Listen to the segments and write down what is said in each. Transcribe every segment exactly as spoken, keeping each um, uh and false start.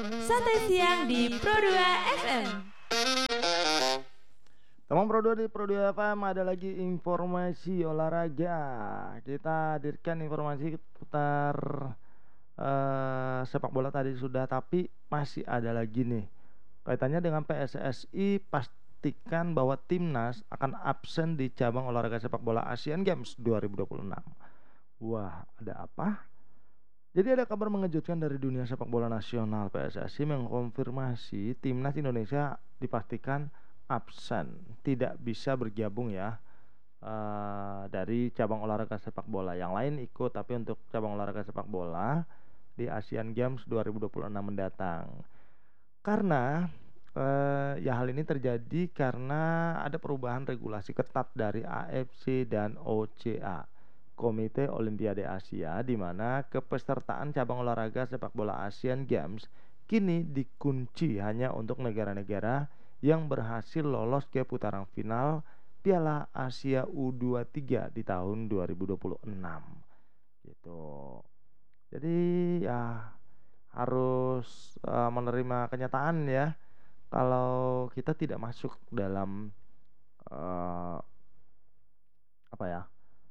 Santai siang di Pro dua F M. Teman Pro dua di Pro dua F M, ada lagi informasi olahraga. Kita hadirkan informasi putar eh, sepak bola tadi sudah, tapi masih ada lagi nih. Kaitannya dengan P S S I, pastikan bahwa timnas akan absen di cabang olahraga sepak bola Asian Games dua ribu dua puluh enam. Wah, ada apa? Jadi ada kabar mengejutkan dari dunia sepak bola nasional. P S S I mengkonfirmasi timnas Indonesia dipastikan absen, tidak bisa bergabung ya eh, dari cabang olahraga sepak bola. Yang lain ikut, tapi untuk cabang olahraga sepak bola di Asian Games dua ribu dua puluh enam mendatang. Karena eh, ya hal ini terjadi karena ada perubahan regulasi ketat dari A F C dan O C A, Komite Olimpiade Asia, di mana kepesertaan cabang olahraga sepak bola Asian Games kini dikunci hanya untuk negara-negara yang berhasil lolos ke putaran final Piala Asia U dua puluh tiga di tahun dua ribu dua puluh enam. Gitu. Jadi ya harus uh, menerima kenyataan ya, kalau kita tidak masuk dalam uh, apa ya,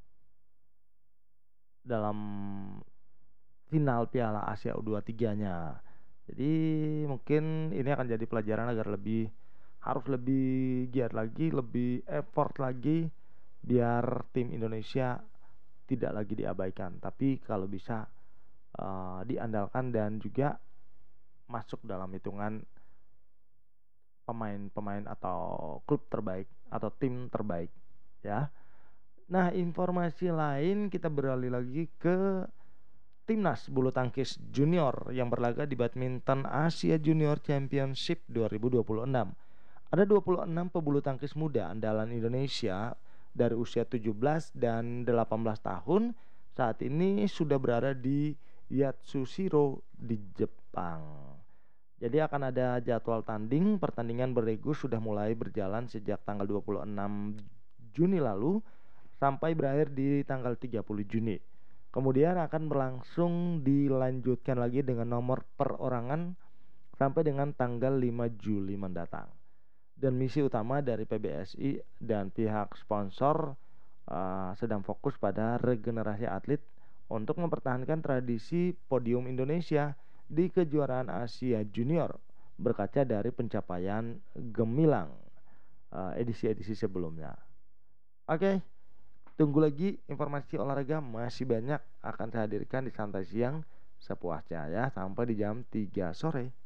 dalam final Piala Asia U dua puluh tiga-nya. Jadi mungkin ini akan jadi pelajaran agar lebih harus lebih giat lagi, lebih effort lagi biar tim Indonesia tidak lagi diabaikan, tapi kalau bisa uh, diandalkan dan juga masuk dalam hitungan pemain-pemain atau klub terbaik atau tim terbaik ya. Nah, informasi lain kita beralih lagi ke Timnas bulu tangkis junior yang berlaga di Badminton Asia Junior Championship dua ribu dua puluh enam. Ada dua puluh enam pebulu tangkis muda andalan Indonesia dari usia tujuh belas dan delapan belas tahun saat ini sudah berada di Yatsushiro di Jepang. Jadi akan ada jadwal tanding, pertandingan beregu sudah mulai berjalan sejak tanggal dua puluh enam Juni lalu sampai berakhir di tanggal tiga puluh Juni. Kemudian akan berlangsung dilanjutkan lagi dengan nomor perorangan sampai dengan tanggal lima Juli mendatang. Dan misi utama dari P B S I dan pihak sponsor uh, sedang fokus pada regenerasi atlet untuk mempertahankan tradisi podium Indonesia di kejuaraan Asia Junior berkaca dari pencapaian gemilang uh, edisi-edisi sebelumnya. Oke, tunggu lagi informasi olahraga masih banyak akan saya hadirkan di Santai Siang sepuasnya ya, sampai di jam tiga sore.